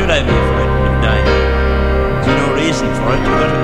should I be frightened of dying? There's no reason for it. You've got